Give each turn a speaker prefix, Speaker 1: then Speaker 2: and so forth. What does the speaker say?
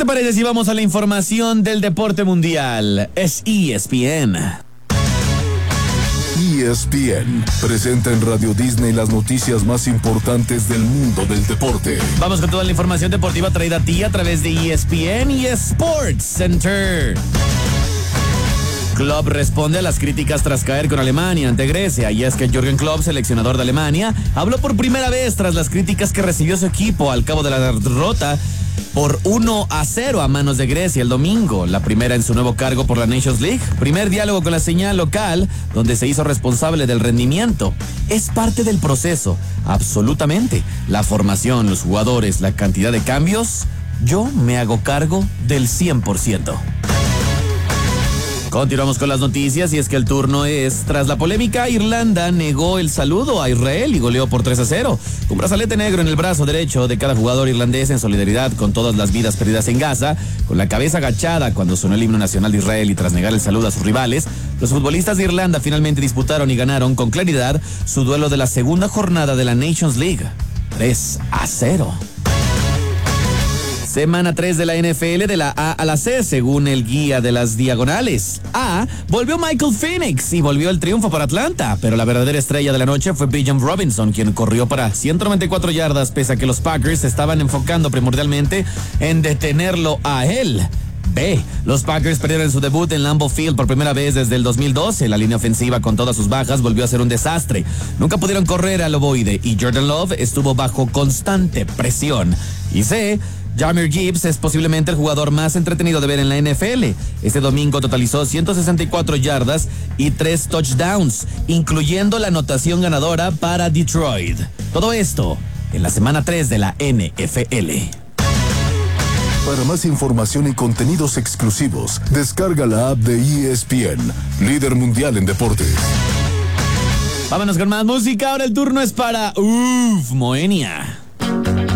Speaker 1: te parece si vamos a la información del deporte mundial? Es ESPN.
Speaker 2: ESPN presenta en Radio Disney las noticias más importantes del mundo del deporte.
Speaker 1: Vamos con toda la información deportiva traída a ti a través de ESPN y Sports Center. Klopp responde a las críticas tras caer con Alemania ante Grecia, y es que Jürgen Klopp, seleccionador de Alemania, habló por primera vez tras las críticas que recibió su equipo al cabo de la derrota por 1-0 a manos de Grecia el domingo, la primera en su nuevo cargo por la Nations League. Primer diálogo con la señal local, donde se hizo responsable del rendimiento. Es parte del proceso, absolutamente. La formación, los jugadores, la cantidad de cambios, yo me hago cargo del 100%. Continuamos con las noticias, y es que el turno es: tras la polémica, Irlanda negó el saludo a Israel y goleó por 3-0. Un brazalete negro en el brazo derecho de cada jugador irlandés en solidaridad con todas las vidas perdidas en Gaza, con la cabeza agachada cuando sonó el himno nacional de Israel y tras negar el saludo a sus rivales, los futbolistas de Irlanda finalmente disputaron y ganaron con claridad su duelo de la segunda jornada de la Nations League. 3-0. Semana 3 de la NFL, de la A a la C, según el guía de las diagonales. A, volvió Michael Phoenix y volvió el triunfo para Atlanta, pero la verdadera estrella de la noche fue Bijan Robinson, quien corrió para 194 yardas, pese a que los Packers se estaban enfocando primordialmente en detenerlo a él. B, los Packers perdieron su debut en Lambeau Field por primera vez desde el 2012. La línea ofensiva, con todas sus bajas, volvió a ser un desastre. Nunca pudieron correr al ovoide y Jordan Love estuvo bajo constante presión. Y C, Jahmyr Gibbs es posiblemente el jugador más entretenido de ver en la NFL. Este domingo totalizó 164 yardas y 3 touchdowns, incluyendo la anotación ganadora para Detroit. Todo esto en la semana 3 de la NFL.
Speaker 2: Para más información y contenidos exclusivos, descarga la app de ESPN, líder mundial en deportes.
Speaker 1: Vámonos con más música. Ahora el turno es para Moenia.